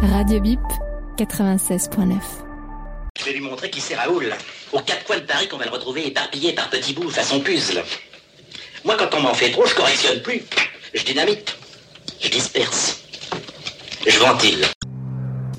Radio Bip 96.9. Je vais lui montrer qui c'est Raoul. Aux quatre coins de Paris qu'on va le retrouver éparpillé par petits bouts façon puzzle. Moi, quand on m'en fait trop, je correctionne plus. Je dynamite. Je disperse. Je ventile.